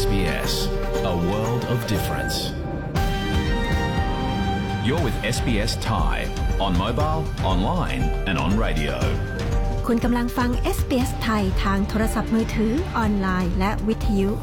SBS, a world of difference. You're with SBS Thai on mobile, online and on radio. คุณกำลังฟัง SBS ไทยทางโทรศัพท์มือถือออนไลน์และวิทยุ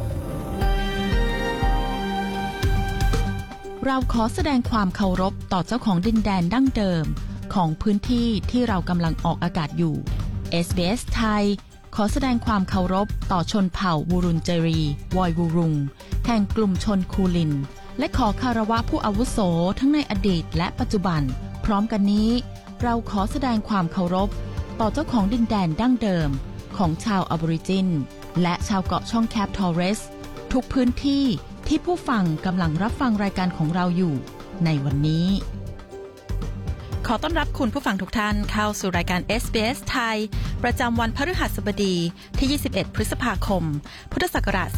เราขอแสดงความเคารพต่อเจ้าของดินแดนดั้งเดิมของพื้นที่ที่เรากำลังออกอากาศอยู่ SBS ไทยขอแสดงความเคารพต่อชนเผ่าวูรุนเจรีวอยวูรุงแห่งกลุ่มชนคูลินและขอคารวะผู้อาวุโสทั้งในอดีตและปัจจุบันพร้อมกันนี้เราขอแสดงความเคารพต่อเจ้าของดินแดนดั้งเดิมของชาวออบอริจินและชาวเกาะช่องแคปทอร์เรสทุกพื้นที่ที่ผู้ฟังกำลังรับฟังรายการของเราอยู่ในวันนี้ขอต้อนรับคุณผู้ฟังทุกท่านเข้าสู่รายการ SBS ไทยประจำวันพฤหัสบดีที่21พฤษภาคมพุทธศักราช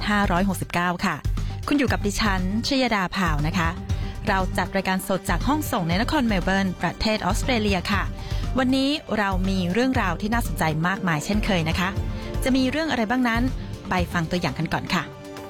2569ค่ะคุณอยู่กับดิฉันชยดาพาวนะคะเราจัดรายการสดจากห้องส่งในนครเมลเบิร์นประเทศออสเตรเลียค่ะวันนี้เรามีเรื่องราวที่น่าสนใจมากมายเช่นเคยนะคะจะมีเรื่องอะไรบ้างนั้นไปฟังตัวอย่างกันก่อนค่ะ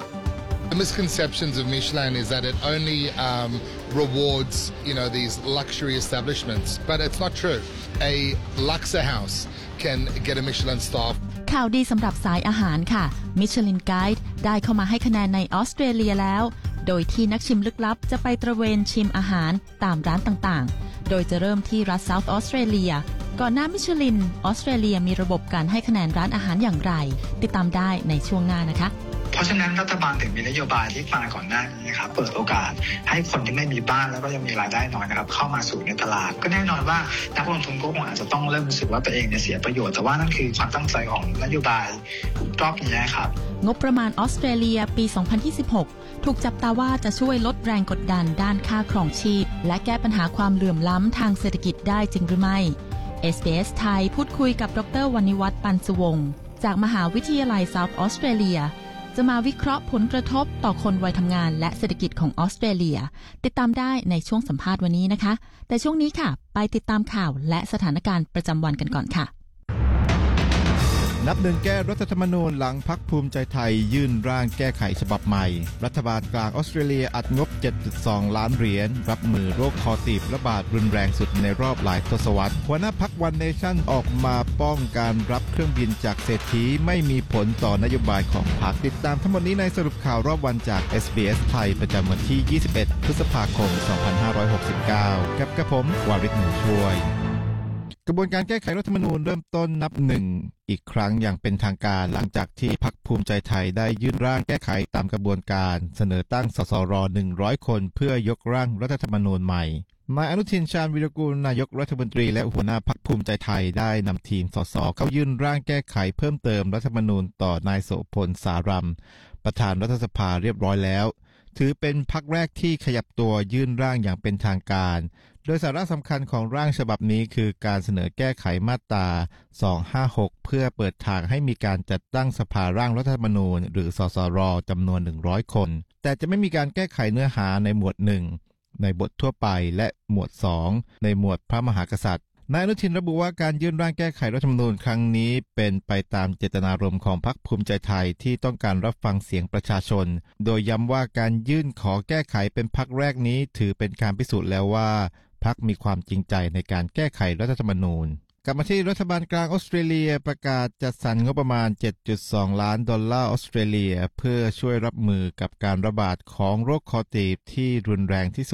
The misconceptions of Michelin is that it only rewards, these luxury establishments, but it's not true. A Luxor house can get a Michelin star. ข่าวดีสำหรับสายอาหารค่ะ Michelin Guide ได้เข้ามาให้คะแนนในออสเตรเลียแล้วโดยที่นักชิมลึกลับจะไปตระเวนชิมอาหารตามร้านต่างๆโดยจะเริ่มที่รัฐ South Australia ก่อนหน้ามิชลินออสเตรเลียมีระบบการให้คะแนนร้านอาหารอย่างไรติดตามได้ในช่วงหน้านะคะเพราะฉะนั้นรัฐบาลถึงมีนโยบายที่มาก่อนหน้านี้นะครับเปิดโอกาสให้คนที่ไม่มีบ้านแล้วก็ยังมีรายได้น้อยนะครับเข้ามาสู่ในตลาดก็แน่นอนว่านักลงทุนก็คงอาจจะต้องเริ่มรู้สึกว่าตัวเองเนี่ยเสียประโยชน์แต่ว่านั่นคือความตั้งใจของนโยบายรอบนี้ครับงบประมาณออสเตรเลียปี 2026 ถูกจับตาว่าจะช่วยลดแรงกดดันด้านค่าครองชีพและแก้ปัญหาความเหลื่อมล้ำทางเศรษฐกิจได้จริงหรือไม่ SBS ไทยพูดคุยกับดร.วณิวัฒน์ ปันสุวงศ์จากมหาวิทยาลัย South Australiaจะมาวิเคราะห์ผลกระทบต่อคนวัยทำงานและเศรษฐกิจของออสเตรเลียติดตามได้ในช่วงสัมภาษณ์วันนี้นะคะแต่ช่วงนี้ค่ะไปติดตามข่าวและสถานการณ์ประจำวันกันก่อนค่ะนับหนึ่งแก้รัฐธรรมนูญหลังพรรคภูมิใจไทยยื่นร่างแก้ไขฉบับใหม่รัฐบาลกลางออสเตรเลียอัดงบ 7.2 ล้านเหรียญรับมือโรคคอตีบระบาดรุนแรงสุดในรอบหลายทศวรรษหัวหน้าพรรควันเนชั่นออกมาป้องการรับเครื่องบินจากเศรษฐีไม่มีผลต่อนโยบายของพรรคติดตามทั้งหมดนี้ในสรุปข่าวรอบวันจาก SBS ไทยประจำวันที่ 21 พฤษภาคม 2569กับกระผมวาริศ หนูช่วยกระบวนการแก้ไขรัฐธรรมนูญเริ่มต้นนับหนึ่งอีกครั้งอย่างเป็นทางการหลังจากที่พรรคภูมิใจไทยได้ยื่นร่างแก้ไขตามกระบวนการเสนอตั้งสสร100 คนเพื่อยกร่างรัฐธรรมนูญใหม่นายอนุทินชาญวีรกูลนายกรัฐมนตรีและหัวหน้าพรรคภูมิใจไทยได้นำทีมสสเข้ายื่นร่างแก้ไขเพิ่มเติมรัฐธรรมนูญต่อนายโสพลสารัมประธานรัฐสภาเรียบร้อยแล้วถือเป็นพรรคแรกที่ขยับตัวยื่นร่างอย่างเป็นทางการโดยสาระสำคัญของร่างฉบับนี้คือการเสนอแก้ไขมาตรา256เพื่อเปิดทางให้มีการจัดตั้งสภาร่างรัฐธรรมนูญหรือสสรจำนวน100 คนแต่จะไม่มีการแก้ไขเนื้อหาในหมวด1ในบททั่วไปและหมวด2ในหมวดพระมหากษัตริย์นายอนุทินระบุว่าการยื่นร่างแก้ไขรัฐธรรมนูญครั้งนี้เป็นไปตามเจตนารมณ์ของพรรคภูมิใจไทยที่ต้องการรับฟังเสียงประชาชนโดยย้ำว่าการยื่นขอแก้ไขเป็นพรรคแรกนี้ถือเป็นการพิสูจน์แล้วว่าพรรคมีความจริงใจในการแก้ไขรัฐธรรมนูญกลับมาที่รัฐบาลกลางออสเตรเลียประกาศจัดสรรงบประมาณ 7.2 ล้านดอลลาร์ออสเตรเลียเพื่อช่วยรับมือกับการระบาดของโรคคอตีบที่รุนแรงที่สุด